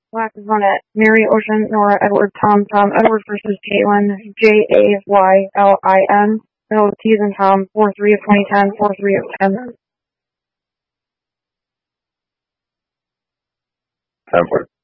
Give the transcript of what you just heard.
Black is on it. Mary, Ocean, Nora, Edward, Tom, Edward versus Caitlin, JAYLIN. No, T's and Tom, 4-3 of 2010, 4-3 of 10. 10 points.